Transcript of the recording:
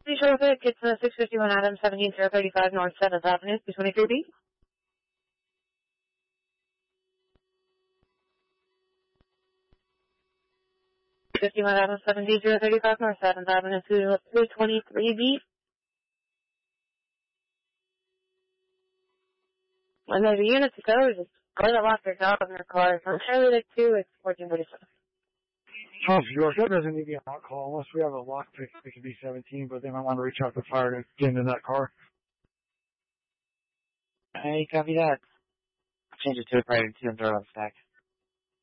Taxi traffic, it's 651 Adams, 17035 North 7th Avenue, 223B. '51 Adams, 17035 North 7th Avenue, 223B. And there's a unit to go, just go to lock their dog in their car. From Charlie Lake 2, it's 1447. Charles York, that doesn't need to be a hot call unless we have a lockpick. It could be 17, but they might want to reach out to fire to get into that car. Hey, copy that. Change it to a priority 2 and throw on stack.